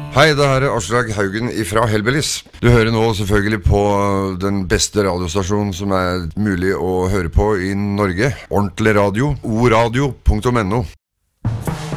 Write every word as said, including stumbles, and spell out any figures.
Hei, det her er Aslak Haugen ifra Hellbillies. Du hører nå selvfølgelig på den beste radiostasjonen som er mulig å høre på i Norge. Ordentlig radio, oradio punktum no.